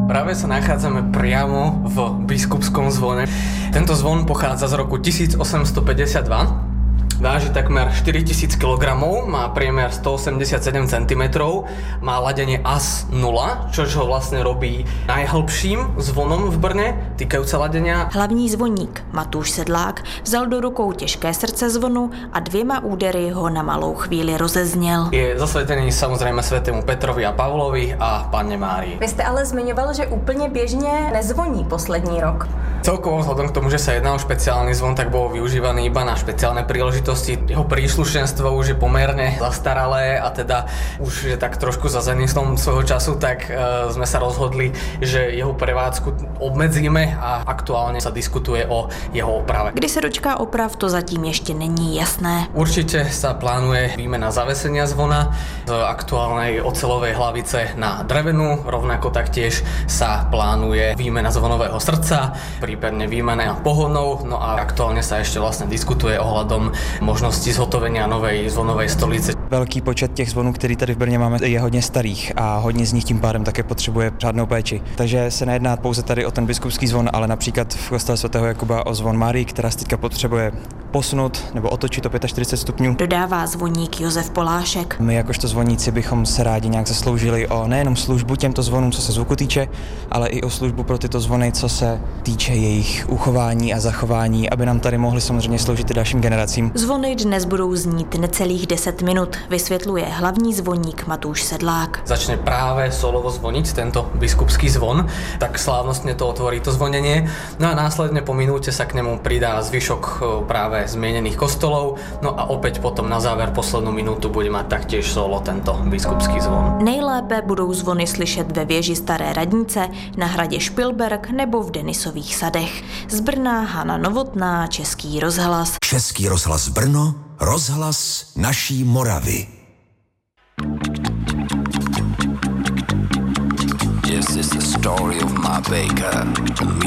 Práve sa nachádzame priamo v Biskupskom zvone. Tento zvon pochádza z roku 1852. Váži takmer 4000 kg, má priemer 187 cm, má ladenie AS 0, čož ho vlastne robí najhlbším zvonom v Brně, týkajúce ladenia. Hlavní zvoník Matúš Sedlák vzal do rukou těžké srdce zvonu a 2 údery ho na malou chvíli rozezněl. Je zasvetený samozřejmě svätému Petrovi a Pavlovi a Panne Márii. Vy jste ale zmiňoval, že úplně běžně nezvoní poslední rok. Celkovo vzhľadom k tomu, že sa jedná o špeciálny zvon, tak bol využívaný iba na špeciálne príležitosti. Jeho príslušenstvo už je pomerne zastaralé a teda už je tak trošku za zenistom svojho času, tak sme sa rozhodli, že jeho prevádzku obmedzíme a aktuálne sa diskutuje o jeho oprave. Kdy se dočká oprav, to zatím ještě není jasné. Určite sa plánuje výmena zavesenia zvona z aktuálnej oceľovej hlavice na drevenú, rovnako taktiež sa plánuje výmena zvonového srdca, prípadne výmena pohonov, no a aktuálne sa ešte vlastne diskutuje ohľadom možnosti zhotovenia novej zvonovej stolice. Velký počet těch zvonů, který tady v Brně máme, je hodně starých a hodně z nich tím pádem také potřebuje řádnou péči. Takže se nejedná pouze tady o ten biskupský zvon, ale například v kostele svatého Jakuba o zvon Márii, která se teďka potřebuje posunout nebo otočit o 45 stupňů. Dodává zvoník Josef Polášek. My jakožto zvoníci bychom se rádi nějak zasloužili o nejenom službu těmto zvonům, co se zvuku týče, ale i o službu pro tyto zvony, co se týče jejich uchování a zachování, aby nám tady mohli samozřejmě sloužit i dalším generacím. Zvony dnes budou znít necelých 10 minut, vysvětluje hlavní zvoník Matúš Sedlák. Začne práve solovo zvoniť tento biskupský zvon, tak slávnostne to otvorí to zvonenie, no a následne po minúte sa k nemu pridá zvyšok práve zmienených kostolov, no a opäť potom na záver poslednú minútu bude mať taktiež solo tento biskupský zvon. Nejlépe budou zvony slyšet ve věži Staré radnice, na hradě Špilberk nebo v Denisových sadech. Z Brna Hana Novotná, Český rozhlas. Český rozhlas Brno, rozhlas naší Moravy. This is the story of my baker.